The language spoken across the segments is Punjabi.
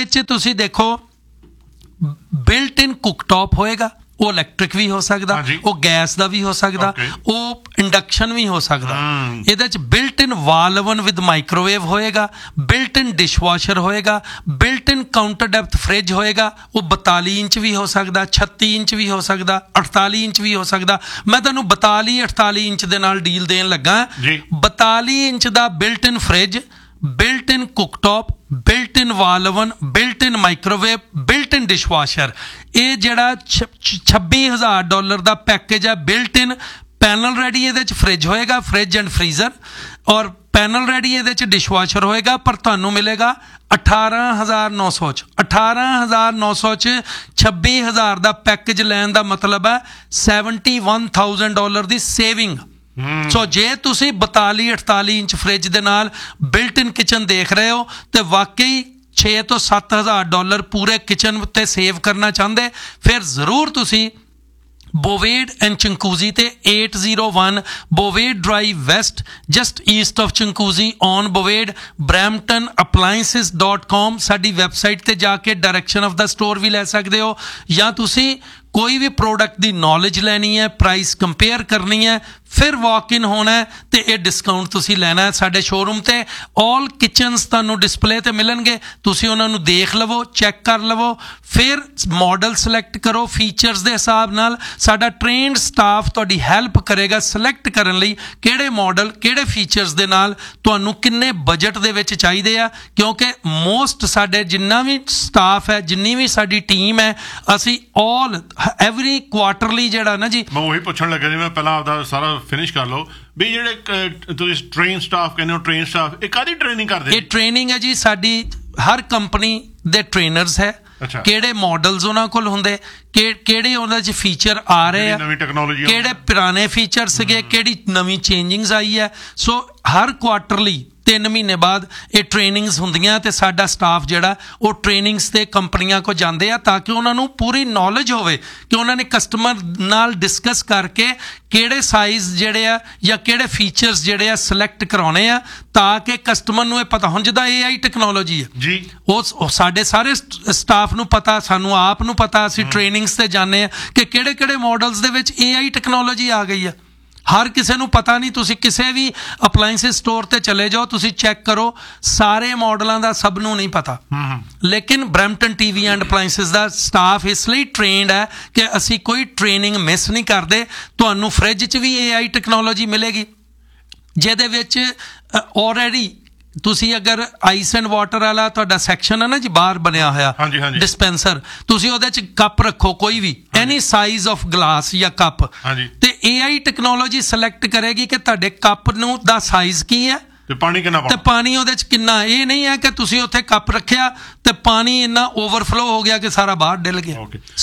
ਵਿੱਚ ਤੁਸੀਂ ਦੇਖੋ ਬਿਲਟ ਇਨ ਕੁੱਕਟॉप ਹੋਏਗਾ, ਉਹ ਇਲੈਕਟ੍ਰਿਕ ਵੀ ਹੋ ਸਕਦਾ, ਉਹ ਗੈਸ ਦਾ ਵੀ ਹੋ ਸਕਦਾ, ਉਹ ਇੰਡਕਸ਼ਨ ਵੀ ਹੋ ਸਕਦਾ। ਇਹਦੇ 'ਚ built in wall oven with microwave ਹੋਏਗਾ, ਬਿਲਟ ਇਨ ਡਿਸ਼ਵਾਸ਼ਰ ਹੋਏਗਾ, ਬਿਲਟ ਇਨ ਕਾਊਂਟਰ ਡੈਪਥ ਫ੍ਰਿਜ ਹੋਏਗਾ, ਉਹ 42 ਇੰਚ ਵੀ ਹੋ ਸਕਦਾ, 36 ਇੰਚ ਵੀ ਹੋ ਸਕਦਾ, 48 ਇੰਚ ਵੀ ਹੋ ਸਕਦਾ। ਮੈਂ ਤੁਹਾਨੂੰ 42-48 ਇੰਚ ਦੇ ਨਾਲ ਡੀਲ ਦੇਣ ਲੱਗਾ। 42 ਇੰਚ ਦਾ ਬਿਲਟ ਇਨ ਫ੍ਰਿਜ, ਬਿਲਟ ਇਨ ਕੁੱਕਟॉप, ਬਿਲਟ ਇਨ ਵਾਲ ਓਵਨ, ਬਿਲਟ ਇਨ ਮਾਈਕ੍ਰੋਵੇਵ, ਬਿਲਟ ਇਨ ਡਿਸ਼ਵਾਸ਼ਰ, ਇਹ ਜਿਹੜਾ $26,000 ਦਾ ਪੈਕੇਜ ਹੈ। ਬਿਲਟ ਇਨ ਪੈਨਲ ਰੈਡੀ ਇਹਦੇ 'ਚ ਫ੍ਰਿਜ ਹੋਏਗਾ, ਫ੍ਰਿਜ ਐਂਡ ਫਰੀਜ਼ਰ, ਔਰ ਪੈਨਲ ਰੈਡੀ ਇਹਦੇ 'ਚ ਡਿਸ਼ਵਾਸ਼ਰ ਹੋਏਗਾ। ਪਰ ਤੁਹਾਨੂੰ ਮਿਲੇਗਾ 18,900 'ਚ। 18,900 'ਚ 26,000 ਦਾ ਪੈਕੇਜ ਲੈਣ ਦਾ ਮਤਲਬ ਹੈ $71,000 ਦੀ ਸੇਵਿੰਗ। ਸੋ ਜੇ ਤੁਸੀਂ 42-48 ਇੰਚ ਫ੍ਰਿਜ ਦੇ ਨਾਲ ਬਿਲਟ ਇਨ ਕਿਚਨ ਦੇਖ ਰਹੇ ਹੋ ਤੇ ਵਾਕਈ $6,000 ਤੋਂ $7,000 ਪੂਰੇ ਕਿਚਨ ਉੱਤੇ ਸੇਵ ਕਰਨਾ ਚਾਹੁੰਦੇ, ਫਿਰ ਜ਼ਰੂਰ ਤੁਸੀਂ ਬੋਵੇਡ ਐਂਡ ਚੰਕੂਜ਼ੀ ਤੇ 801 ਬੋਵੇਡ drive West, just East of ਚੰਕੂਜ਼ੀ on ਬੋਵੇਡ, bramptonappliances.com ਸਾਡੀ ਵੈਬਸਾਈਟ ਤੇ ਜਾ ਕੇ ਡਾਇਰੈਕਸ਼ਨ ਆਫ ਦਾ ਸਟੋਰ ਵੀ ਲੈ ਸਕਦੇ ਹੋ, ਜਾਂ ਤੁਸੀਂ ਕੋਈ ਵੀ ਪ੍ਰੋਡਕਟ ਦੀ ਨੌਲੇਜ ਲੈਣੀ ਹੈ, ਪ੍ਰਾਈਸ ਕੰਪੇਅਰ ਕਰਨੀ ਹੈ, ਫਿਰ ਵਾਕ ਇਨ ਹੋਣਾ ਹੈ ਤੇ ਇਹ ਡਿਸਕਾਊਂਟ ਤੁਸੀਂ ਲੈਣਾ ਹੈ। ਸਾਡੇ ਸ਼ੋਰੂਮ ਤੇ ਆਲ ਕਿਚਨਸ ਤੁਹਾਨੂੰ ਡਿਸਪਲੇ ਤੇ ਮਿਲਣਗੇ, ਤੁਸੀਂ ਉਹਨਾਂ ਨੂੰ ਦੇਖ ਲਵੋ, ਚੈੱਕ ਕਰ ਲਵੋ, ਫਿਰ ਮਾਡਲ ਸਿਲੈਕਟ ਕਰੋ ਫੀਚਰਸ ਦੇ ਹਿਸਾਬ ਨਾਲ। ਸਾਡਾ ਟ੍ਰੇਨਡ ਸਟਾਫ ਤੁਹਾਡੀ ਹੈਲਪ ਕਰੇਗਾ ਸਿਲੈਕਟ ਕਰਨ ਲਈ ਕਿਹੜੇ ਮਾਡਲ, ਕਿਹੜੇ ਫੀਚਰਸ ਦੇ ਨਾਲ ਤੁਹਾਨੂੰ ਕਿੰਨੇ ਬਜਟ ਦੇ ਵਿੱਚ ਚਾਹੀਦੇ ਆ, ਕਿਉਂਕਿ ਮੋਸਟ ਸਾਡੇ ਜਿੰਨਾ ਵੀ ਸਟਾਫ ਹੈ, ਜਿੰਨੀ ਵੀ ਸਾਡੀ ਟੀਮ ਹੈ, ਅਸੀਂ ਆਲ ਐਵਰੀ ਕੁਆਟਰਲੀ ਜਿਹੜਾ ਨਾ ਜੀ, ਮੈਂ ਉਹੀ ਪੁੱਛਣ ਲੱਗਾ ਜੀ, ਮੈਂ ਪਹਿਲਾਂ ਆਪਦਾ ਸਾਰਾ ਫਿਨਿਸ਼ ਕਰ ਲਓ ਵੀ ਜਿਹੜੇ ਤੁਸੀਂ ਟ੍ਰੇਨ ਸਟਾਫ ਕਹਿੰਦੇ ਹੋ, ਟ੍ਰੇਨ ਸਟਾਫ ਇਹ ਕਾਹਦੀ ਟ੍ਰੇਨਿੰਗ ਕਰਦੇ? ਇਹ ਟ੍ਰੇਨਿੰਗ ਹੈ ਜੀ ਸਾਡੀ ਹਰ ਕੰਪਨੀ ਦੇ ਟ੍ਰੇਨਰਸ ਹੈ, ਕਿਹੜੇ ਮਾਡਲਸ ਉਹਨਾਂ ਕੋਲ ਹੁੰਦੇ, ਕਿਹੜੇ ਉਹਨਾਂ 'ਚ ਫੀਚਰ ਆ ਰਹੇ ਆ, ਨਵੀਂ ਟੈਕਨੋਲੋਜੀ, ਕਿਹੜੇ ਪੁਰਾਣੇ ਫੀਚਰ ਸੀਗੇ, ਕਿਹੜੀ ਨਵੀਂ ਚੇਂਜਿੰਗਸ ਆਈ ਹੈ। ਸੋ ਹਰ ਕੁਆਟਰਲੀ 3 ਮਹੀਨੇ ਬਾਅਦ ਇਹ ਟ੍ਰੇਨਿੰਗਸ ਹੁੰਦੀਆਂ ਤੇ ਸਾਡਾ ਸਟਾਫ ਜਿਹੜਾ ਉਹ ਟ੍ਰੇਨਿੰਗਸ ਤੇ ਕੰਪਨੀਆਂ ਕੋ ਜਾਂਦੇ ਆ ਤਾਂ ਕਿ ਉਹਨਾਂ ਨੂੰ ਪੂਰੀ ਨੌਲੇਜ ਹੋਵੇ ਕਿ ਉਹਨਾਂ ਨੇ ਕਸਟਮਰ ਨਾਲ ਡਿਸਕਸ ਕਰਕੇ ਕਿਹੜੇ ਸਾਈਜ਼ ਜਿਹੜੇ ਆ ਜਾਂ ਕਿਹੜੇ ਫੀਚਰਸ ਜਿਹੜੇ ਆ ਸਿਲੈਕਟ ਕਰਾਉਣੇ ਆ, ਤਾਂ ਕਿ ਕਸਟਮਰ ਨੂੰ ਇਹ ਪਤਾ। ਹੁਣ ਜਿੱਦਾਂ AI ਟੈਕਨੋਲੋਜੀ ਹੈ ਜੀ, ਉਹ ਸਾਡੇ ਸਾਰੇ ਸਟਾਫ ਨੂੰ ਪਤਾ, ਸਾਨੂੰ ਆਪ ਨੂੰ ਪਤਾ, ਅਸੀਂ ਟ੍ਰੇਨਿੰਗਸ ਤੇ ਜਾਂਦੇ ਆ ਕਿ ਕਿਹੜੇ ਕਿਹੜੇ ਮਾਡਲਸ ਦੇ ਵਿੱਚ AI ਟੈਕਨੋਲੋਜੀ ਆ ਗਈ ਆ। ਹਰ ਕਿਸੇ ਨੂੰ ਪਤਾ ਨਹੀਂ। ਤੁਸੀਂ ਕਿਸੇ ਵੀ ਅਪਲਾਇੰਸਿਸ ਸਟੋਰ ਤੇ ਚਲੇ ਜਾਓ, ਤੁਸੀਂ ਚੈੱਕ ਕਰੋ, ਸਾਰੇ ਮਾਡਲਾਂ ਦਾ ਸਭ ਨੂੰ ਨਹੀਂ ਪਤਾ। ਲੇਕਿਨ Brampton TV and appliances the staff ਇਸ ਲਈ ਟ੍ਰੇਨਡ ਹੈ ਕਿ ਅਸੀਂ ਕੋਈ ਟ੍ਰੇਨਿੰਗ ਮਿਸ ਨਹੀਂ ਕਰਦੇ। ਤੁਹਾਨੂੰ ਫ੍ਰਿਜ 'ਚ ਵੀ AI ਟੈਕਨੋਲੋਜੀ ਮਿਲੇਗੀ, ਜਿਹਦੇ ਵਿੱਚ ਆਲਰੇਡੀ ਤੁਸੀਂ ਅਗਰ ਆਈਸ ਐਂਡ ਵਾਟਰ ਵਾਲਾ ਤੁਹਾਡਾ ਸੈਕਸ਼ਨ ਹੈ ਨਾ ਜੀ, ਬਾਹਰ ਬਣਿਆ ਹੋਇਆ ਡਿਸਪੈਂਸਰ, ਤੁਸੀਂ ਉਹਦੇ 'ਚ ਕੱਪ ਰੱਖੋ, ਕੋਈ ਵੀ ਐਨੀ ਸਾਈਜ਼ ਆਫ ਗਲਾਸ ਜਾਂ ਕੱਪ, ਤੇ AI ਟੈਕਨੋਲੋਜੀ ਸਿਲੈਕਟ ਕਰੇਗੀ ਕਿ ਤੁਹਾਡੇ ਕੱਪ ਨੂੰ ਦਾ ਸਾਈਜ਼ ਕੀ ਹੈ ਤੇ ਪਾਣੀ ਕਿੰਨਾ ਪਾਉਣਾ, ਤੇ ਪਾਣੀ ਉਹਦੇ 'ਚ ਕਿੰਨਾ। ਇਹ ਨਹੀਂ ਹੈ ਕਿ ਤੁਸੀਂ ਉੱਥੇ ਕੱਪ ਰੱਖਿਆ ਤੇ ਪਾਣੀ ਇੰਨਾ ਓਵਰਫਲੋ ਹੋ ਗਿਆ ਕਿ ਸਾਰਾ ਬਾਹਰ ਡਿੱਲ ਗਿਆ।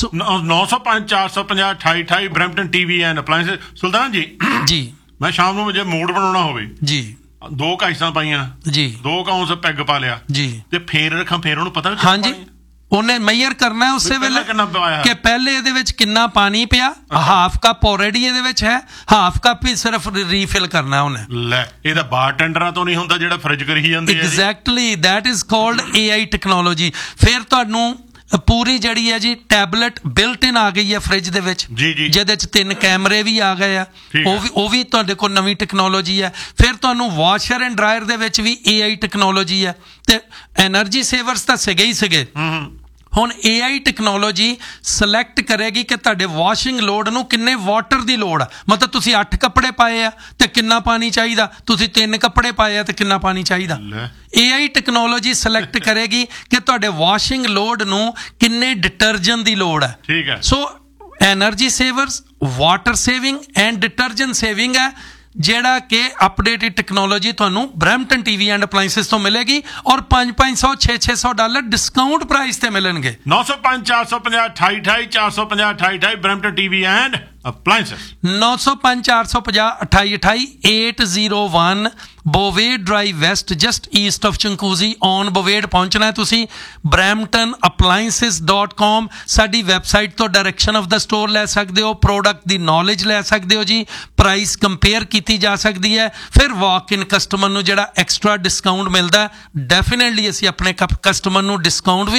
905 450 2828 ਬਰੈਂਪਟਨ ਟੀਵੀ ਐਂਡ ਅਪਲਾਇੰਸਿਸ। ਸੁਲਤਾਨ ਜੀ, ਜੀ ਮੈਂ ਸ਼ਾਮ ਨੂੰ ਜੇ ਮੂਡ ਬਣਾਉਣਾ ਹੋਵੇ ਜੀ, 2 ਕਾਈਸਾਂ ਪਾਈਆਂ ਜੀ, 2 ਕਾਉਂਸ ਪੈਗ ਪਾ ਲਿਆ ਜੀ, ਤੇ ਫੇਰ ਰੱਖਾਂ, ਫੇਰ ਉਹਨੂੰ ਪਤਾ ਹਾਂਜੀ ਉਹਨੇ ਮੇਜਰ ਕਰਨਾ ਉਸੇ ਵੇਲੇ ਕਿ ਪਹਿਲੇ ਇਹਦੇ ਵਿੱਚ ਕਿੰਨਾ ਪਾਣੀ ਪਿਆ। ਹਾਫ ਕੱਪ ਆਲਰੇਡੀ ਇਹਦੇ ਵਿੱਚ ਹੈ, ਹਾਫ ਕੱਪ ਹੀ ਸਿਰਫ ਰੀਫਿਲ ਕਰਨਾ ਉਹਨੇ। ਲੈ, ਇਹਦਾ ਬਾਰਟੈਂਡਰਾਂ ਤੋਂ ਨਹੀਂ ਹੁੰਦਾ ਜਿਹੜਾ ਫ੍ਰਿਜ ਕਰੀ ਜਾਂਦੇ ਆ। Exactly, that is called AI technology. ਫਿਰ ਤੁਹਾਨੂੰ ਪੂਰੀ ਜਿਹੜੀ ਹੈ ਜੀ ਟੈਬਲੇਟ ਬਿਲਟ ਇਨ ਆ ਗਈ ਹੈ ਫ੍ਰਿਜ ਦੇ ਵਿੱਚ, ਜਿਹਦੇ 'ਚ 3 ਕੈਮਰੇ ਵੀ ਆ ਗਏ ਆ, ਉਹ ਵੀ ਤੁਹਾਡੇ ਕੋਲ ਨਵੀਂ ਟੈਕਨੋਲੋਜੀ ਹੈ। ਫਿਰ ਤੁਹਾਨੂੰ ਵਾਸ਼ਰ ਐਂਡ ਡਰਾਇਰ ਦੇ ਵਿੱਚ ਵੀ AI ਟੈਕਨੋਲੋਜੀ ਹੈ, ਤੇ ਐਨਰਜੀ ਸੇਵਰਸ ਤਾਂ ਸੀਗੇ ਹੀ ਸੀਗੇ। ਹੁਣ AI ਟੈਕਨੋਲੋਜੀ ਸਿਲੈਕਟ ਕਰੇਗੀ ਕਿ ਤੁਹਾਡੇ ਵਾਸ਼ਿੰਗ ਲੋਡ ਨੂੰ ਕਿੰਨੇ ਵਾਟਰ ਦੀ ਲੋੜ ਆ। ਮਤਲਬ ਤੁਸੀਂ 8 ਕੱਪੜੇ ਪਾਏ ਆ ਤੇ ਕਿੰਨਾ ਪਾਣੀ ਚਾਹੀਦਾ, ਤੁਸੀਂ 3 ਕੱਪੜੇ ਪਾਏ ਆ ਤੇ ਕਿੰਨਾ ਪਾਣੀ ਚਾਹੀਦਾ। AI ਟੈਕਨੋਲੋਜੀ ਸਿਲੈਕਟ ਕਰੇਗੀ ਕਿ ਤੁਹਾਡੇ ਵਾਸ਼ਿੰਗ ਲੋਡ ਨੂੰ ਕਿੰਨੇ ਡਿਟਰਜੈਂਟ ਦੀ ਲੋੜ ਹੈ। ਠੀਕ ਹੈ। ਸੋ energy ਸੇਵਰਸ, water saving and detergent saving ਹੈ, ਜਿਹੜਾ ਕਿ ਅਪਡੇਟਡ ਟੈਕਨੋਲੋਜੀ ਤੁਹਾਨੂੰ ਬਰੈਂਪਟਨ ਟੀਵੀ ਐਂਡ ਅਪਲਾਇੰਸਿਸ ਤੋਂ ਮਿਲੇਗੀ, ਔਰ $500 $600 ਡਿਸਕਾਊਂਟ ਪ੍ਰਾਈਸ ਤੇ ਮਿਲਣਗੇ। 905 450 2828 450 2828 Brampton TV and appliances. 905 450 2828 801 ਬੋਵੇਡ drive West, just East of ਚੰਕੂਜ਼ੀ on ਬੋਵੇਡ ਪਹੁੰਚਣਾ ਹੈ ਤੁਸੀਂ। bramptonappliances.com ਸਾਡੀ ਵੈਬਸਾਈਟ ਤੋਂ ਡਾਇਰੈਕਸ਼ਨ ਆਫ ਦਾ ਸਟੋਰ ਲੈ ਸਕਦੇ ਹੋ, ਪ੍ਰੋਡਕਟ ਦੀ ਨੌਲੇਜ ਲੈ ਸਕਦੇ ਹੋ ਜੀ, ਪ੍ਰਾਈਸ ਕੰਪੇਅਰ ਕੀਤੀ ਜਾ ਸਕਦੀ ਹੈ। ਫਿਰ ਵਾਕ ਇਨ ਕਸਟਮਰ ਨੂੰ ਜਿਹੜਾ ਐਕਸਟਰਾ ਡਿਸਕਾਊਂਟ ਮਿਲਦਾ, ਡੈਫੀਨੇਟਲੀ ਅਸੀਂ ਆਪਣੇ ਕਸਟਮਰ ਨੂੰ ਡਿਸਕਾਊਂਟ ਵੀ